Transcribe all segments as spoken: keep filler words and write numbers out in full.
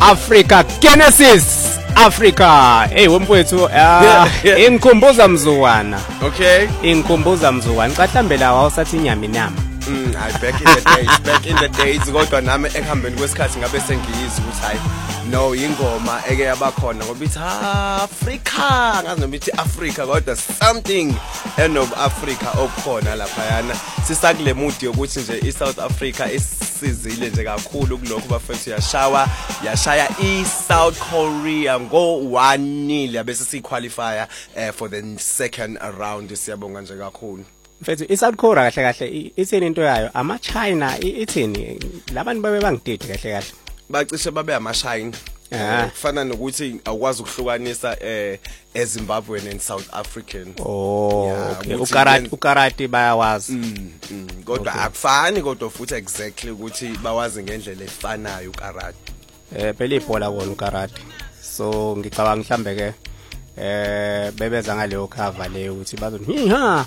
Africa Genesis Africa. Hey wemfowethu, ingikhumbuza mzuwana. Okay. Ingikhumbuza mzuwana. Ngicahlambe la awusathi inyama inama. Mm, I back in the days, back in the days kodwa nami ekuhambeni kwesikhathi ngabe sengiyizi ukuthi hayi no ingoma eke yabakhona ngoba ithi Africa, ngazi noma ithi Africa kodwa something enob Africa okukhona lapha yana. Sisakule mood yokuthi nje iSouth Africa isizile nje kakhulu kulokho bafethu yashawa yashaya iSouth Korea ngo one nil yabese siqualifier uh, for the second round. Siyabonga nje kakhulu. Mfethu iSouth Korea kahle kahle ithini into yayo ama China ithini labantu babe bangididi kahle kahle bacishe babe ama China kufana nokuthi awukwazi ukuhlukanisa eh eZimbabwe and South African. Oh okay, ukarati ukarati bayawazi kodwa akufani kodwa futhi exactly ukuthi bawazi ngendlela efanayo ukarati eh phela ibhola kona ukarati. So ngicabanga mhlambe ke eh bebeza ngaleyo cover leyo ukuthi bazothi ha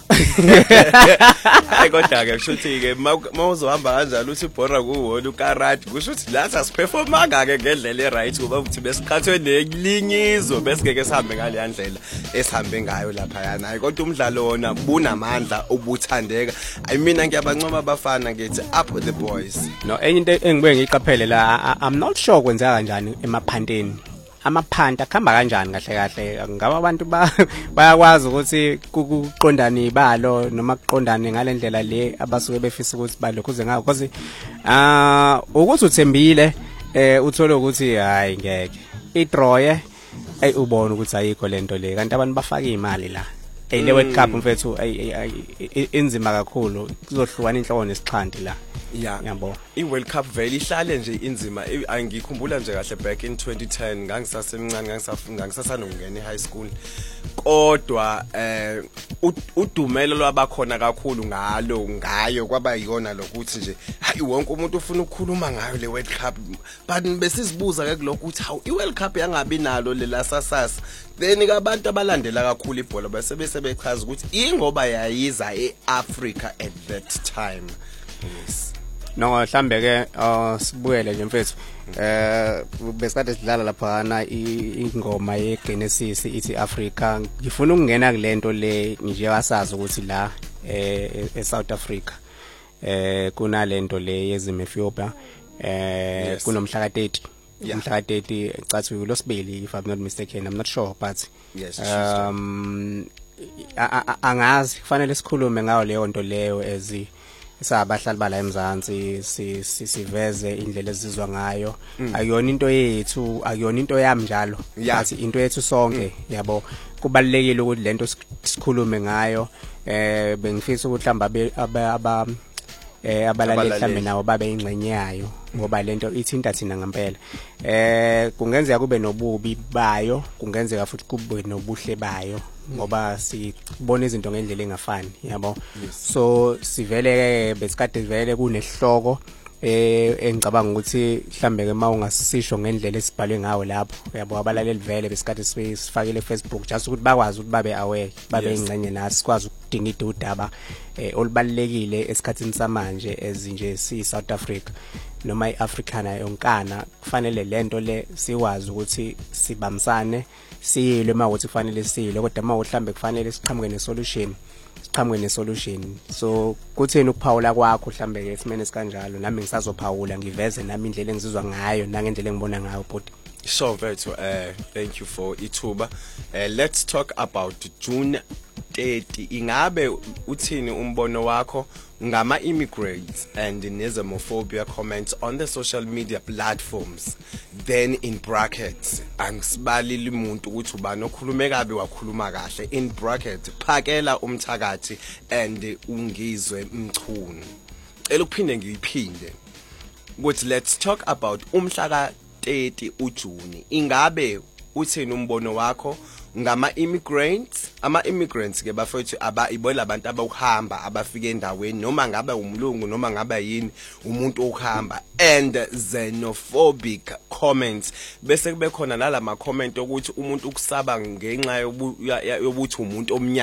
hayi kodwa ke kushuthi ke mawuzohamba kanjalo uthi ibhora kuwona ukarati kushuthi la siperformanga ke ngendlela eright kuba uthi besikhathwe nelinyizo bese ngeke sihambe ngale yandlela esihambe ngayo lapha yana. Hayi kodwa umdlalo wona bunamandla ubuthandeka. I mean ngiyabancoma abafana ngithi up the boys. No enye into engibuye ngiqaphele la I'm not sure kwenzeka kanjani emaphanteni. Amaphanta akhamba kanjani kahle kahle ngaba abantu bayakwazi ukuthi kuqondana ibalo noma kuqondane ngalendlela le abasuke befisa ukuthi balokhuze ngako because ah ukuthi uthembile eh uthole ukuthi hayi ngeke idroye ay ubona ukuthi ayikho lento le kanti abantu bafaka imali la hey le World Cup mfethu inzima kakhulu kuzohlukana inhloko nesixhanti la. Yeah, yabo iWorld Cup vele ihlale nje inzima. Angikhumbula nje kahle back in twenty ten ngangisasemncane ngangisafunda ngisasana ukungena eHigh school kodwa eh udumelo lwabakhona kakhulu ngalo ngayo kwaba yiyona lokuthi nje hayi wonke umuntu ufuna ukukhuluma ngayo le World Cup but besizibuza ke kuloko ukuthi hawu iWorld Cup yangabi nalo lela sasasa then abantu abalandela kakhulu ibhola bese bese bechaza ukuthi ingoba yayiza eAfrica at that time. Yes. No mhlambe ke sibuyele nje mfethu eh besikade sidlala lapha na ingoma yeGenesis ithi Africa. Ngifuna ukungena kulento le nje wasazi ukuthi la eh eSouth Africa eh kuna lento le yezim Ethiopia eh kunomhla ka thirty umhla ka thirty ecathi kulosibili if I'm not mistaken, I'm not sure but yes um angazi kufanele sikhulume ngayo leyo nto leyo ezi sabahlali bala eMzansi siveze indlela ezizwa ngayo. Ayona into yethu akuyona into yami njalo yathi into yethu sonke yabo kubalekile ukuthi lento sikhulume ngayo. Eh bengifisa ukuthi hlamba aba eh abalaleli mhlambe nawo babe ingxenye yayo ngoba lento ithinta thina ngempela. Eh kungenzeka kube nobubi bayo, kungenzeka futhi kube nobuhle bayo ngoba sibona izinto ngendlela engafani yabo. So sivele ke besikade vele kunehloko eh engicabanga ukuthi mhlambe ke mawungasisho ngendlela esibhalwe ngawo lapho yabo abalaleli vele besikade sifakile Facebook just ukuthi bakwazi ukuthi babe aware babe ingxenye nathi sikwazi ukudinga idudaba eh olubalekile esikhathini samanje ezinje si South Africa noma iAfricana yonkana kufanele lento le sikwazi ukuthi sibamsane siyile mawuthi kufanele siyile kodwa mawuhlambe kufanele siqhamuke nesolution siqhamuke nesolution. So kutheni ukuphawula kwakho mhlambe ke simene sikanjalo nami ngisazophawula ngiveze nami indlela engizizwa ngayo nangendlela engibona ngayo but so very to uh thank you for ithuba. Uh, let's talk about June thirty. Ingabe uthini umbono wakho ngama immigrants and nezomophobia comments on the social media platforms? Then in brackets angisibalile umuntu ukuthi ubani okhulume kabi wakhuluma kahle in bracket phakela umthakathi and ungizwe mchunu. Ela ukuphinde ngiyiphinde ukuthi let's talk about umhla ka thirty uJuni. Ingabe uthini umbono wakho ngama immigrants? Ama immigrants ke bafethu aba ibola abantu abakuhamba abafika endaweni noma ngabe umlungu noma ngabe yini umuntu okuhamba and xenophobic comments bese kube khona nalama comment ukuthi umuntu ukusaba ngenxa yokuthi umuntu omnyama